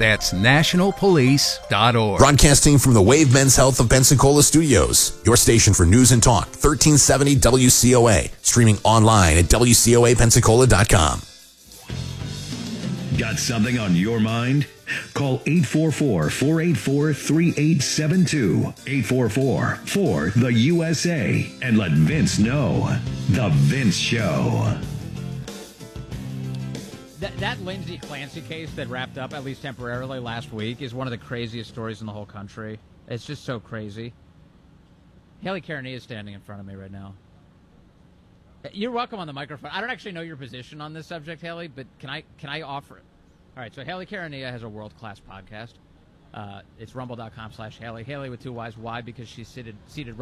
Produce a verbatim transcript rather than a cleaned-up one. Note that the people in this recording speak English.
That's national police dot org. Broadcasting from the Wave Men's Health of Pensacola Studios, your station for news and talk, thirteen seventy W C O A. Streaming online at W C O A Pensacola dot com. Got something on your mind? Call eight four four, four eight four, three eight seven two, eight four four, four, the U S A, and let Vince know. The Vince Show. That, that Lindsay Clancy case that wrapped up, at least temporarily, last week is one of the craziest stories in the whole country. It's just so crazy. Haley Carney is standing in front of me right now. You're welcome on the microphone. I don't actually know your position on this subject, Haley, but can I can I offer it? All right, so Haley Carania has a world-class podcast. Uh, it's rumble dot com slash Haley. Haley with two Y's. Why? Because she's seated, seated right